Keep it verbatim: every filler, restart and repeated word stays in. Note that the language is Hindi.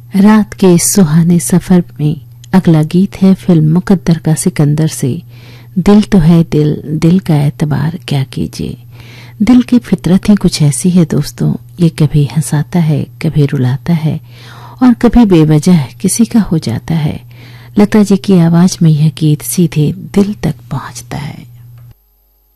रात के इस सुहाने सफर में अगला गीत है फिल्म मुकद्दर का सिकंदर से। दिल तो है दिल, दिल का एतबार क्या कीजिए। दिल की फितरत ही कुछ ऐसी है दोस्तों, ये कभी हंसाता है, कभी रुलाता है और कभी बेवजह किसी का हो जाता है। लता जी की आवाज में यह गीत सीधे दिल तक पहुंचता है।